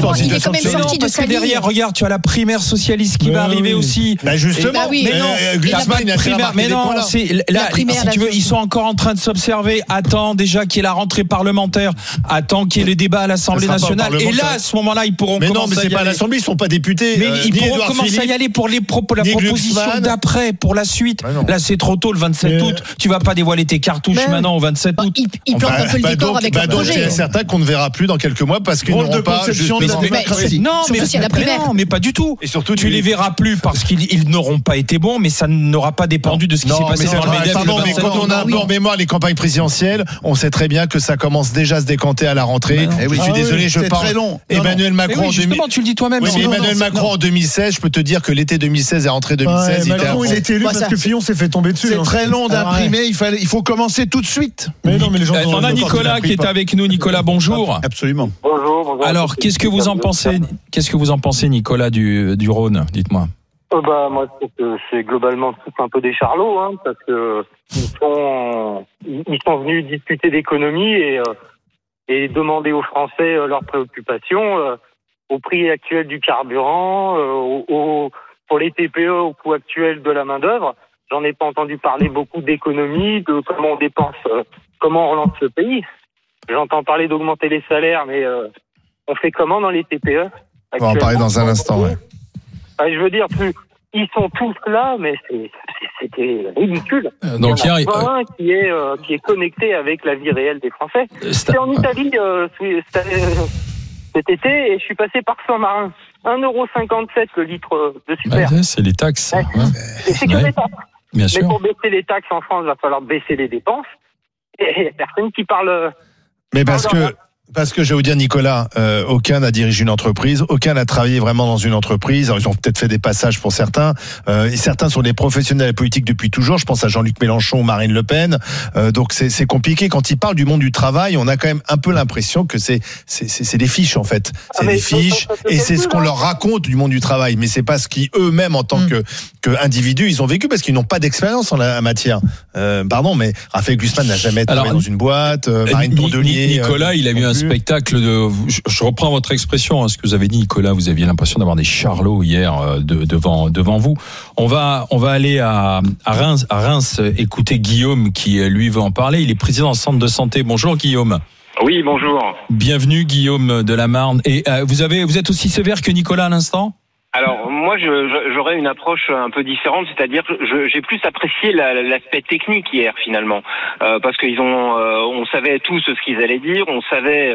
excusez-moi, il est quand même sorti de sa ligne. Derrière, regarde, tu as la primaire socialiste qui va arriver aussi. Bah justement, mais non, Griezmann, il a primaire, mais non, c'est là, si tu veux, ils sont encore en train de s'observer. Attends déjà qu'il y ait la rentrée parlementaire. Attends qu'il y ait les débats à l'Assemblée nationale. Et là, à ce moment-là, ils pourront commencer. Mais non, mais c'est pas à l'Assemblée, ils sont pas députés. Mais ils pourront commencer à y aller pour la proposition d'après, pour la suite. Là, c'est trop tôt, le 27 août. Tu vas pas dévoiler tes cartouches maintenant au 27 août. Ils plantent un peu le décor avec leur projet. Donc, c'est certain qu'on ne verra plus dans quelques mois parce qu'ils n'auront pas de la démocratie. Non, mais pas du tout. Et surtout, tu les verras plus parce qu'ils n'auront pas été bons, mais ça n'aura pas dépendu de ce qui s'est passé dans le MEDEF. Mais quand on a un peu en mémoire les campagnes présidentielles, on sait très bien que ça commence déjà à se décanter à la rentrée. Je suis désolé, je parle. Emmanuel Macron, justement, tu le dis toi-même. Emmanuel Macron en 2016, je peux te dire que l'été 2016 et rentrée 2016, Macron, il a été élu parce que Fillon s'est fait tomber dessus. C'est très long d'imprimer, il faut commencer tout de suite. Mais non, mais les gens on a Nicolas qui est avec nous. Nicolas, bonjour. Absolument. Bonjour. Alors, qu'est-ce que vous en pensez, Nicolas du Rhône? Dites-moi. Moi, je trouve que c'est globalement un peu des charlots, parce que ils sont venus discuter d'économie et demander aux Français leurs préoccupations au prix actuel du carburant, pour les TPE au coût actuel de la main d'œuvre. J'en ai pas entendu parler beaucoup d'économie, de comment on dépense, comment on relance ce pays. J'entends parler d'augmenter les salaires, mais on fait comment dans les TPE? On va en parler dans un instant. Ouais. Je veux dire, ils sont tous là, mais c'était ridicule. Donc il y en a un qui est connecté avec la vie réelle des Français. J'étais en Italie cet été et je suis passé par Saint-Marin. 1,57€ le litre de super. C'est les taxes. C'est que les taxes. Bien sûr. Mais pour baisser les taxes en France, il va falloir baisser les dépenses. Et il n'y a personne qui parle. Mais parce que je vais vous dire, Nicolas, aucun n'a dirigé une entreprise, aucun n'a travaillé vraiment dans une entreprise. Alors, ils ont peut-être fait des passages pour certains. Et certains sont des professionnels politiques depuis toujours. Je pense à Jean-Luc Mélenchon ou Marine Le Pen. Donc c'est compliqué. Quand ils parlent du monde du travail, on a quand même un peu l'impression que c'est des fiches en fait. C'est des fiches et c'est ce qu'on leur raconte du monde du travail. Mais c'est pas ce qui eux-mêmes en tant que individus ils ont vécu parce qu'ils n'ont pas d'expérience en la matière. Pardon, mais Raphaël Glucksmann n'a jamais travaillé dans une boîte. Marine Tondelier. Nicolas, il a eu un spectacle de. Je reprends votre expression, ce que vous avez dit, Nicolas. Vous aviez l'impression d'avoir des charlots hier devant vous. On va aller à Reims, écouter Guillaume qui lui veut en parler. Il est président du centre de santé. Bonjour Guillaume. Oui, bonjour. Bienvenue Guillaume de la Marne. Et vous êtes aussi sévère que Nicolas à l'instant? Alors moi j'aurais une approche un peu différente, c'est-à-dire j'ai plus apprécié l'aspect technique hier finalement, parce qu'ils on savait tous ce qu'ils allaient dire, on savait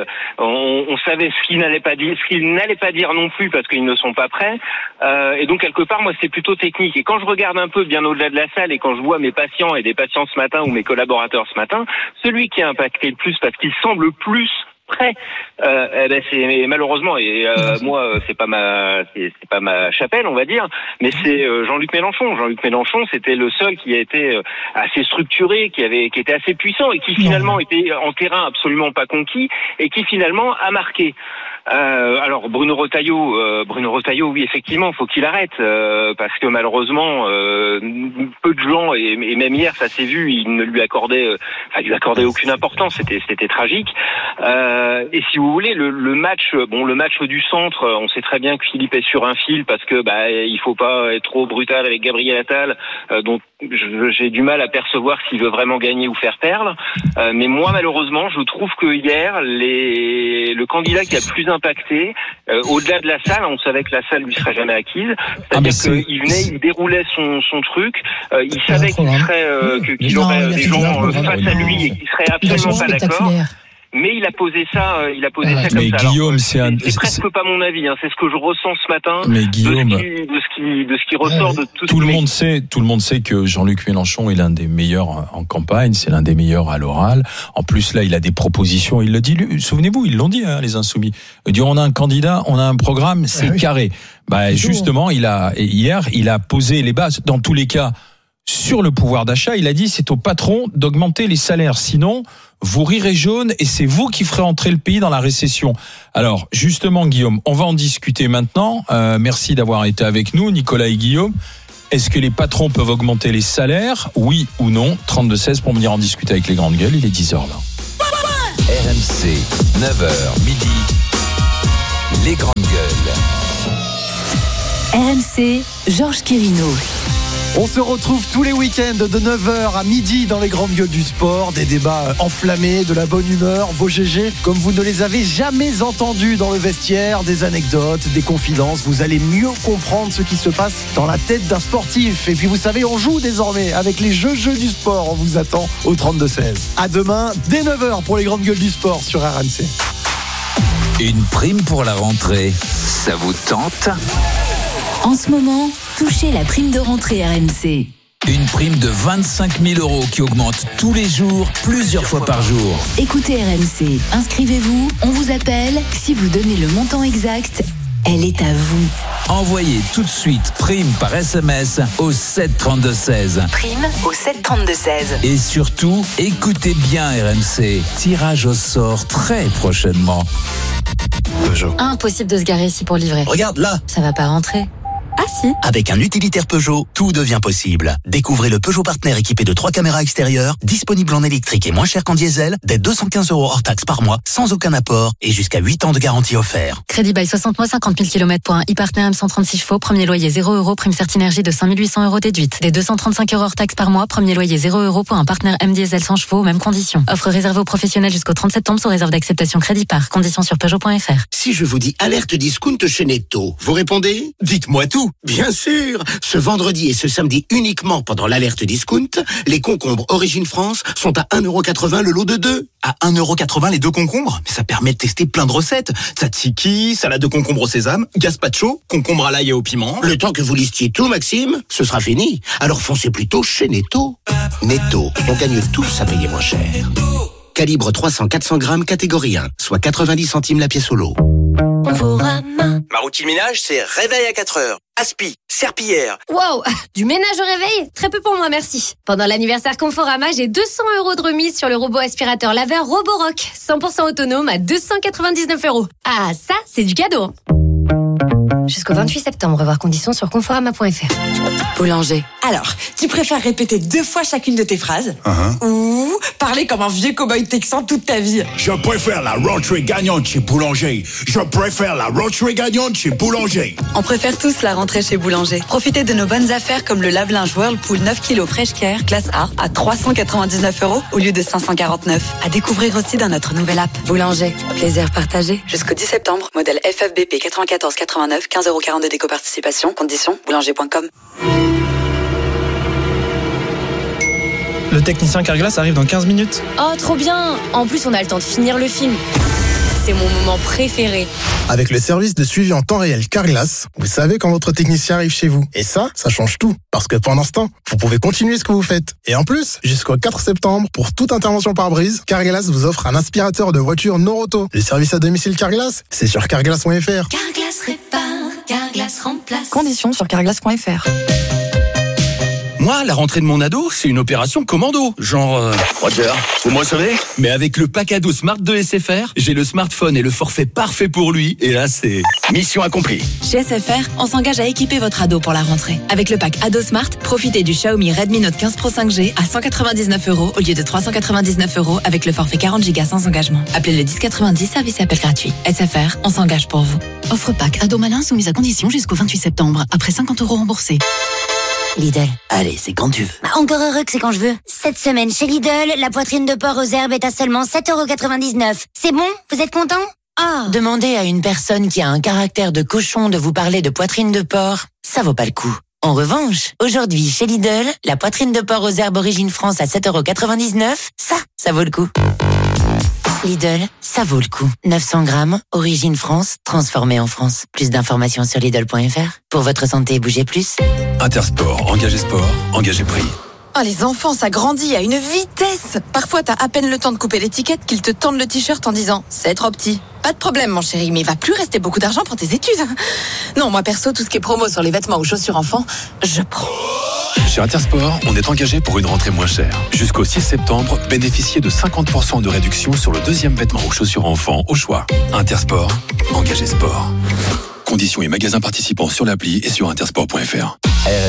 ce qu'ils n'allaient pas dire non plus parce qu'ils ne sont pas prêts, et donc quelque part moi c'est plutôt technique. Et quand je regarde un peu bien au-delà de la salle et quand je vois mes patients et des patients ce matin ou mes collaborateurs ce matin, celui qui a impacté le plus parce qu'il semble plus prêt, c'est malheureusement moi c'est pas ma chapelle on va dire, mais c'est Jean-Luc Mélenchon. Jean-Luc Mélenchon c'était le seul qui a été assez structuré, qui était assez puissant et qui finalement était en terrain absolument pas conquis et qui finalement a marqué. Alors Bruno Retailleau, oui effectivement, faut qu'il arrête parce que malheureusement peu de gens et même hier ça s'est vu, il ne lui accordait aucune importance, c'était tragique. Et si vous voulez le match du centre, on sait très bien que Philippe est sur un fil parce que il faut pas être trop brutal avec Gabriel Attal, donc j'ai du mal à percevoir s'il veut vraiment gagner ou faire perdre. Mais moi malheureusement, je trouve que hier le candidat qui a le plus impacté, au-delà de la salle, on savait que la salle lui serait jamais acquise. C'est-à-dire qu'il venait, il déroulait son truc, il savait qu'il aurait des gens face à lui et qu'il serait absolument pas d'accord. Mais il a posé ça comme mais ça. Guillaume, alors, c'est presque pas mon avis, c'est ce que je ressens ce matin. Mais Guillaume, de ce qui ressort de tout le monde sait que Jean-Luc Mélenchon est l'un des meilleurs en campagne, c'est l'un des meilleurs à l'oral. En plus là, il a des propositions, il l'a dit, souvenez-vous, ils l'ont dit les insoumis. Il dit on a un candidat, on a un programme, c'est carré. Justement, hier, il a posé les bases dans tous les cas sur le pouvoir d'achat, il a dit c'est au patron d'augmenter les salaires, sinon vous rirez jaune et c'est vous qui ferez entrer le pays dans la récession. Alors justement Guillaume, on va en discuter maintenant. Merci d'avoir été avec nous Nicolas et Guillaume. Est-ce que les patrons peuvent augmenter les salaires, oui ou non? 32-16 pour venir en discuter avec les grandes gueules, il est 10h là. RMC, 9h midi. les grandes gueules. RMC, Georges Quirino. On se retrouve tous les week-ends de 9h à midi dans les grandes gueules du sport. Des débats enflammés, de la bonne humeur, vos GG comme vous ne les avez jamais entendus dans le vestiaire, des anecdotes, des confidences. Vous allez mieux comprendre ce qui se passe dans la tête d'un sportif. Et puis vous savez, on joue désormais avec les jeux du sport. On vous attend au 32-16. À demain, dès 9h pour les grandes gueules du sport sur RMC. Une prime pour la rentrée, ça vous tente ? En ce moment, touchez la prime de rentrée RMC. Une prime de 25 000 € qui augmente tous les jours, plusieurs fois par jour. Écoutez RMC, inscrivez-vous, on vous appelle. Si vous donnez le montant exact, elle est à vous. Envoyez tout de suite prime par SMS au 732-16. Prime au 732-16. Et surtout, écoutez bien RMC. Tirage au sort très prochainement. Peugeot. Impossible de se garer ici pour livrer. Regarde là. Ça va pas rentrer. Ah si. Avec un utilitaire Peugeot, tout devient possible. Découvrez le Peugeot Partner équipé de 3 caméras extérieures, disponible en électrique et moins cher qu'en diesel, dès 215 € hors taxe par mois, sans aucun apport et jusqu'à 8 ans de garantie offert. Crédit by 60 mois, 50 000 km pour un e-Partner M136 chevaux, premier loyer 0 €, prime Certinergie de 5 800 € déduite. Dès 235 € hors taxe par mois, premier loyer 0 € pour un Partner M diesel 100 chevaux, mêmes conditions. Offre réservée aux professionnels jusqu'au 30 septembre sous réserve d'acceptation crédit par. Conditions sur Peugeot.fr. Si je vous dis alerte discount chez Netto, vous répondez ? Dites-moi tout. Bien sûr. Ce vendredi et ce samedi uniquement pendant l'alerte discount, les concombres Origine France sont à 1,80 € le lot de 2. À 1,80 € les 2 concombres ? Mais ça permet de tester plein de recettes. Tzatziki, salade de concombre au sésame, gazpacho, concombre à l'ail et au piment. Le temps que vous listiez tout, Maxime, ce sera fini. Alors foncez plutôt chez Netto. Netto, on gagne tous à payer moins cher. Calibre 300-400 grammes, catégorie 1, soit 90 centimes la pièce au lot. Ma routine ménage, c'est réveil à 4h. Aspi, serpillière. Wow, du ménage au réveil ? Très peu pour moi, merci. Pendant l'anniversaire Conforama, j'ai 200 € de remise sur le robot aspirateur laveur Roborock. 100% autonome à 299 €. Ah, ça, c'est du cadeau. Jusqu'au 28 septembre, voir conditions sur conforama.fr. Boulanger. Alors, tu préfères répéter 2 fois chacune de tes phrases ou parler comme un vieux cow-boy texan toute ta vie? Je préfère la rentrée gagnante chez Boulanger. Je préfère la rentrée gagnante chez Boulanger. On préfère tous la rentrée chez Boulanger. Profitez de nos bonnes affaires comme le lave-linge Whirlpool 9 kg Fresh Care classe A à 399 € au lieu de 549. À découvrir aussi dans notre nouvelle app. Boulanger. Plaisir partagé. Jusqu'au 10 septembre. Modèle FFBP 9489. 15,40 € de déco-participation. Conditions, boulanger.com. Le technicien Carglass arrive dans 15 minutes. Oh, trop bien. En plus, on a le temps de finir le film. C'est mon moment préféré. Avec le service de suivi en temps réel Carglass, vous savez quand votre technicien arrive chez vous. Et ça change tout. Parce que pendant ce temps, vous pouvez continuer ce que vous faites. Et en plus, jusqu'au 4 septembre, pour toute intervention par brise, Carglass vous offre un aspirateur de voiture Noroto. Le service à domicile Carglass, c'est sur carglass.fr. Carglass répare, Carglass remplace. Conditions sur carglass.fr. Moi, la rentrée de mon ado, c'est une opération commando. Genre... Roger, vous me recevez ? Mais avec le pack ado Smart de SFR, j'ai le smartphone et le forfait parfait pour lui. Et là, c'est... Mission accomplie. Chez SFR, on s'engage à équiper votre ado pour la rentrée. Avec le pack Ado Smart, profitez du Xiaomi Redmi Note 15 Pro 5G à 199 € au lieu de 399 € avec le forfait 40 Go sans engagement. Appelez le 1090, service et appel gratuit. SFR, on s'engage pour vous. Offre pack Ado Malin soumise à condition jusqu'au 28 septembre, après 50 € remboursés. Lidl, allez, c'est quand tu veux. Encore heureux que c'est quand je veux. Cette semaine, chez Lidl, la poitrine de porc aux herbes est à seulement 7,99 €. C'est bon ? Vous êtes content ? Ah. Demandez à une personne qui a un caractère de cochon de vous parler de poitrine de porc, ça vaut pas le coup. En revanche, aujourd'hui, chez Lidl, la poitrine de porc aux herbes Origine France à 7,99 €, ça vaut le coup. Lidl, ça vaut le coup. 900 grammes, Origine France, transformée en France. Plus d'informations sur Lidl.fr. Pour votre santé, bougez plus. Intersport, engagé sport, engagé prix. Oh, les enfants, ça grandit à une vitesse. Parfois, t'as à peine le temps de couper l'étiquette qu'ils te tendent le t-shirt en disant « C'est trop petit ». Pas de problème, mon chéri, mais il va plus rester beaucoup d'argent pour tes études. Non, moi perso, tout ce qui est promo sur les vêtements ou chaussures enfants, je prends. Chez Intersport, on est engagé pour une rentrée moins chère. Jusqu'au 6 septembre, bénéficiez de 50% de réduction sur le deuxième vêtement ou chaussures enfants au choix. Intersport, engagé sport. Conditions et magasins participants sur l'appli et sur intersport.fr.